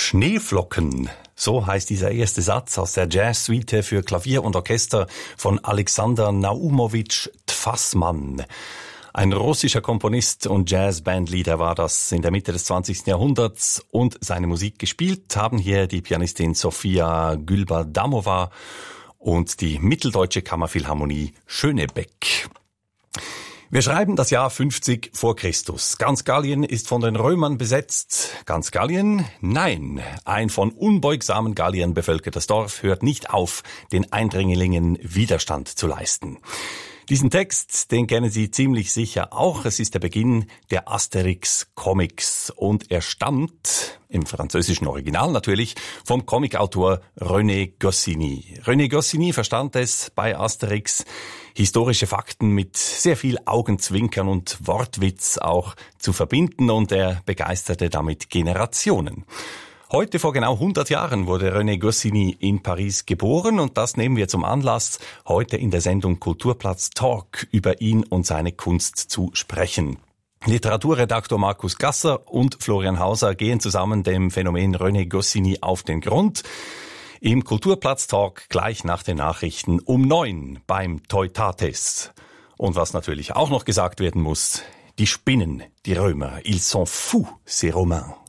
Schneeflocken, so heißt dieser erste Satz aus der Jazz-Suite für Klavier und Orchester von Alexander Naumowitsch Tfassmann. Ein russischer Komponist und Jazzbandleader war das in der Mitte des 20. Jahrhunderts, und seine Musik gespielt haben hier die Pianistin Sofia Gülbadamova und die Mitteldeutsche Kammerphilharmonie Schönebeck. Wir schreiben das Jahr 50 vor Christus. Ganz Gallien ist von den Römern besetzt. Ganz Gallien? Nein. Ein von unbeugsamen Galliern bevölkertes Dorf hört nicht auf, den Eindringlingen Widerstand zu leisten. Diesen Text, den kennen Sie ziemlich sicher auch. Es ist der Beginn der Asterix-Comics und er stammt, im französischen Original natürlich, vom Comicautor René Goscinny. René Goscinny verstand es bei Asterix, historische Fakten mit sehr viel Augenzwinkern und Wortwitz auch zu verbinden, und er begeisterte damit Generationen. Heute vor genau 100 Jahren wurde René Goscinny in Paris geboren, und das nehmen wir zum Anlass, heute in der Sendung Kulturplatz Talk über ihn und seine Kunst zu sprechen. Literaturredaktor Markus Gasser und Florian Hauser gehen zusammen dem Phänomen René Goscinny auf den Grund. Im Kulturplatz Talk gleich nach den Nachrichten um 9 beim Teutates. Und was natürlich auch noch gesagt werden muss, die spinnen, die Römer, ils sont fous, ces Romains.